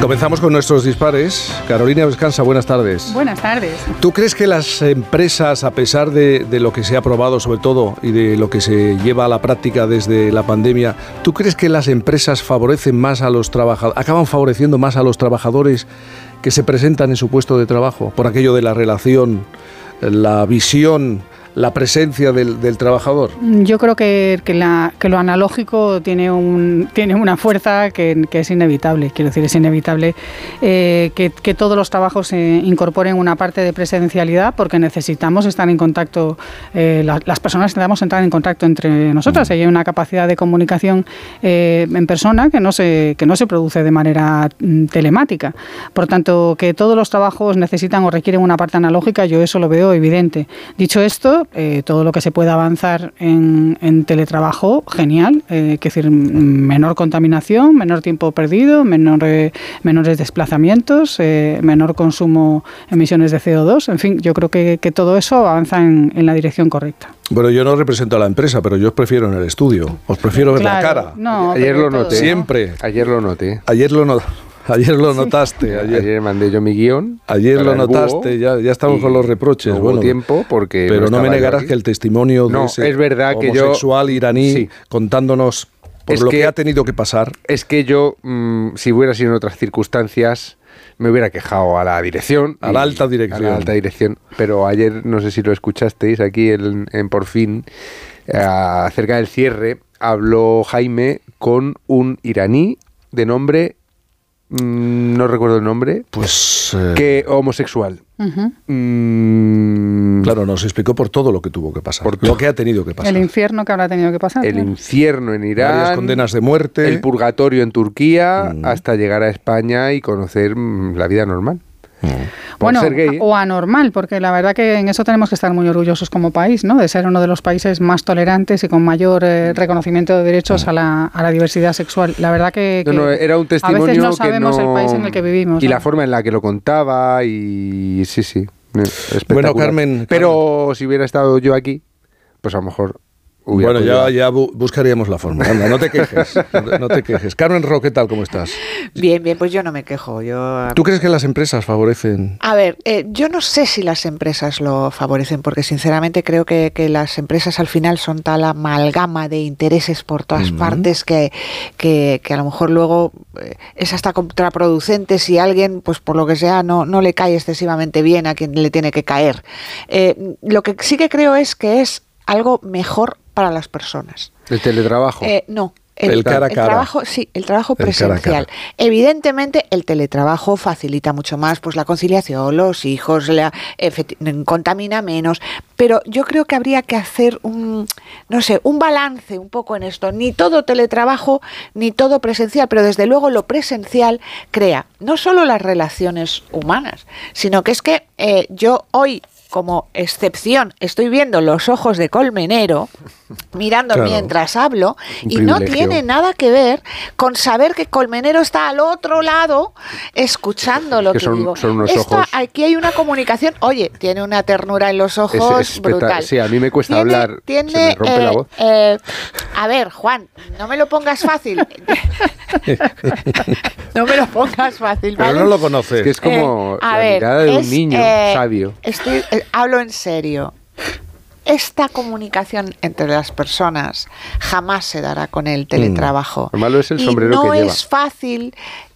Comenzamos con nuestros dispares. Carolina Vescanza, buenas tardes. Buenas tardes. ¿Tú crees que las empresas, a pesar de lo que se ha probado sobre todo y de lo que se lleva a la práctica desde la pandemia, ¿tú crees que las empresas favorecen más a los trabajadores, acaban favoreciendo más a los trabajadores que se presentan en su puesto de trabajo por aquello de la relación, la visión, la presencia del trabajador? Yo creo que lo analógico tiene una fuerza que es inevitable. Quiero decir, es inevitable que todos los trabajos incorporen una parte de presencialidad, porque necesitamos estar en contacto, las personas necesitamos entrar en contacto entre nosotras. Hay una capacidad de comunicación en persona que no se produce de manera telemática. Por tanto, que todos los trabajos necesitan o requieren una parte analógica, yo eso lo veo evidente. Dicho esto, todo lo que se pueda avanzar en teletrabajo, genial, es decir, menor contaminación, menor tiempo perdido, menores desplazamientos, menor consumo, emisiones de CO2, en fin, yo creo que todo eso avanza en la dirección correcta. Bueno, yo no represento a la empresa, pero yo os prefiero en el estudio, os prefiero ver la cara. No, ayer lo noté. Siempre. Ayer lo noté. Ayer lo notaste. Ayer mandé yo mi guión. Ayer lo notaste, ya estamos con los reproches. No hubo tiempo porque... Pero no me negarás que el testimonio de ese es verdad que homosexual iraní contándonos por lo que ha tenido que pasar. Es que yo, si hubiera sido en otras circunstancias, me hubiera quejado a la dirección. A la alta dirección. Pero ayer, no sé si lo escuchasteis aquí en Por Fin, acerca del cierre, habló Jaime con un iraní de nombre... no recuerdo el nombre, pues que homosexual. Uh-huh. Claro, nos explicó por todo lo que tuvo que pasar, lo que ha tenido que pasar. El infierno que habrá tenido que pasar. El infierno en Irán, varias condenas de muerte, el purgatorio en Turquía, hasta llegar a España y conocer la vida normal. Bueno, o anormal, porque la verdad que en eso tenemos que estar muy orgullosos como país, ¿no? De ser uno de los países más tolerantes y con mayor reconocimiento de derechos a la diversidad sexual. La verdad que era un testimonio a veces no sabemos el país en el que vivimos. Y la forma en la que lo contaba y sí. Bueno, Carmen. Pero si hubiera estado yo aquí, pues a lo mejor... Bueno, ya buscaríamos la forma. Anda, no te quejes, no te quejes. Carmen Ro, ¿qué tal? ¿Cómo estás? Bien, pues yo no me quejo. ¿Tú crees que las empresas favorecen? A ver, yo no sé si las empresas lo favorecen, porque sinceramente creo que las empresas al final son tal amalgama de intereses por todas partes que a lo mejor luego es hasta contraproducente si alguien, pues por lo que sea, no le cae excesivamente bien a quien le tiene que caer. Lo que sí que creo es que es algo mejor para las personas. ¿El teletrabajo? No. El cara a cara. El trabajo presencial. Cara a cara. Evidentemente, el teletrabajo facilita mucho más pues la conciliación, los hijos, contamina menos, pero yo creo que habría que hacer un balance un poco en esto. Ni todo teletrabajo, ni todo presencial, pero desde luego lo presencial crea no solo las relaciones humanas, sino que es que yo hoy, como excepción, estoy viendo los ojos de Colmenero mirando mientras hablo y no tiene nada que ver con saber que Colmenero está al otro lado escuchando lo que digo. Son unos ojos. Aquí hay una comunicación. Oye, tiene una ternura en los ojos es brutal. Sí, a mí me cuesta hablar, se me rompe la voz. A ver, Juan, no me lo pongas fácil. No me lo pongas fácil, ¿vale? Pero no lo conoces. Es que es como la mirada de un niño sabio. Hablo en serio. Esta comunicación entre las personas jamás se dará con el teletrabajo. Lo malo es el sombrero y no que lleva. es fácil